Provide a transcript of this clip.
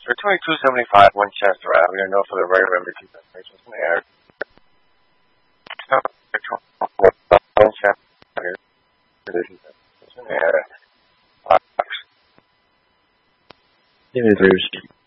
For 2275 Winchester Avenue, no for the right remedy presentations in the air. Winchester Avenue, in the air. Give me 3